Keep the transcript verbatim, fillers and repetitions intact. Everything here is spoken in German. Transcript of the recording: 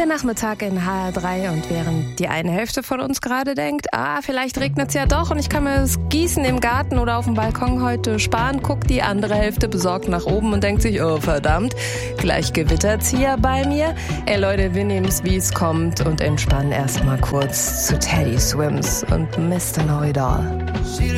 der Nachmittag in H R drei und während die eine Hälfte von uns gerade denkt, ah, vielleicht regnet's ja doch und ich kann mir das Gießen im Garten oder auf dem Balkon heute sparen, guckt die andere Hälfte besorgt nach oben und denkt sich, oh verdammt, gleich gewittert's hier bei mir. Ey Leute, wir nehmen's wie es kommt und entspannen erstmal kurz zu Teddy Swims und Mister Know It All.